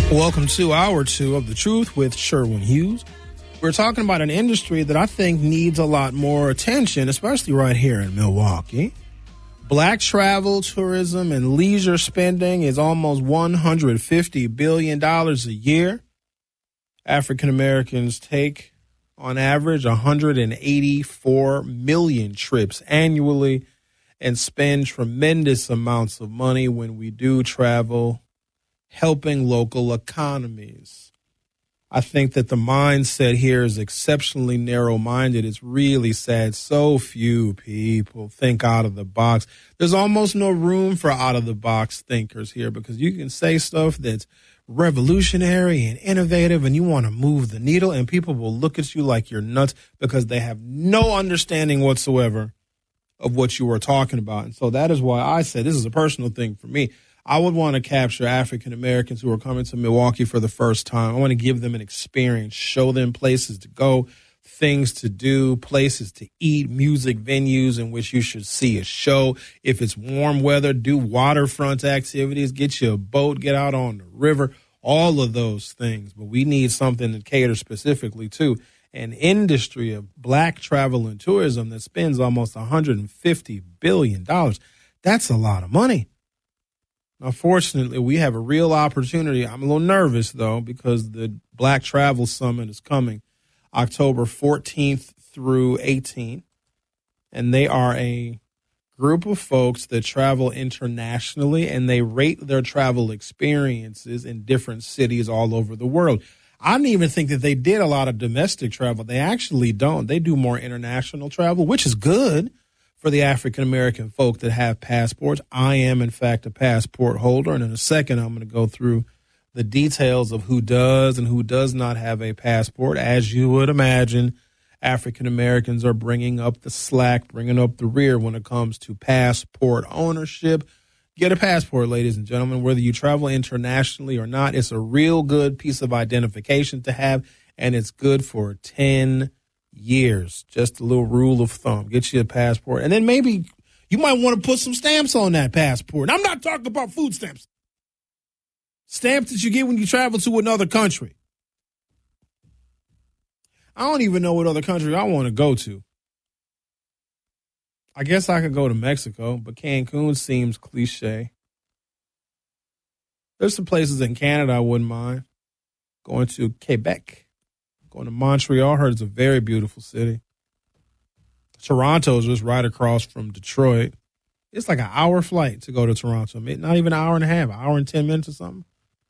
Welcome to Hour 2 of The Truth with Sherwin Hughes. We're talking about an industry that I think needs a lot more attention, especially right here in Milwaukee. Black travel, tourism, and leisure spending is almost $150 billion a year. African Americans take, on average, 184 million trips annually and spend tremendous amounts of money when we do travel, helping local economies. I think that the mindset here is exceptionally narrow-minded. It's really sad. So few people think out of the box. There's almost no room for out-of-the-box thinkers here because you can say stuff that's revolutionary and innovative and you want to move the needle and people will look at you like you're nuts because they have no understanding whatsoever of what you are talking about. And so that is why I said this is a personal thing for me. I would want to capture African Americans who are coming to Milwaukee for the first time. I want to give them an experience, show them places to go, things to do, places to eat, music venues in which you should see a show. If it's warm weather, do waterfront activities, get you a boat, get out on the river, all of those things. But we need something to cater specifically to an industry of black travel and tourism that spends almost $150 billion. That's a lot of money. Now, fortunately, we have a real opportunity. I'm a little nervous, though, because the Black Travel Summit is coming October 14th through 18th. And they are a group of folks that travel internationally, and they rate their travel experiences in different cities all over the world. I didn't even think that they did a lot of domestic travel. They actually don't. They do more international travel, which is good for the African-American folk that have passports. I am, in fact, a passport holder. And in a second, I'm going to go through the details of who does and who does not have a passport. As you would imagine, African-Americans are bringing up the slack, bringing up the rear when it comes to passport ownership. Get a passport, ladies and gentlemen, whether you travel internationally or not. It's a real good piece of identification to have, and it's good for 10 years. Just a little rule of thumb. Get you a passport. And then maybe you might want to put some stamps on that passport. And I'm not talking about food stamps. Stamps that you get when you travel to another country. I don't even know what other country I want to go to. I guess I could go to Mexico, but Cancun seems cliche. There's some places in Canada I wouldn't mind. Going to Quebec. Going to Montreal. I heard it's a very beautiful city. Toronto's just right across from Detroit. It's like an hour flight to go to Toronto. Not even an hour and a half, an hour and 10 minutes or something.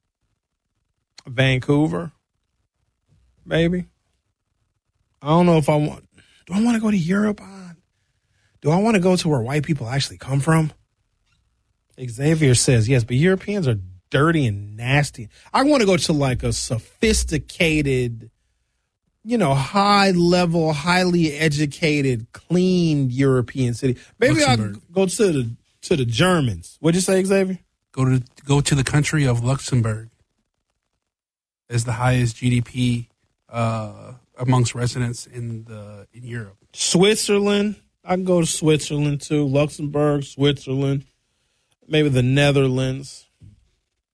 Vancouver, maybe. I don't know if I want. Do I want to go to Europe? Do I want to go to where white people actually come from? Xavier says yes, but Europeans are dirty and nasty. I want to go to like a sophisticated, high level, highly educated, clean European city. Maybe I'll go to the Germans. What'd you say, Xavier? Go to the country of Luxembourg. As the highest GDP amongst residents in Europe. Switzerland. I can go to Switzerland too. Luxembourg, Switzerland, maybe the Netherlands.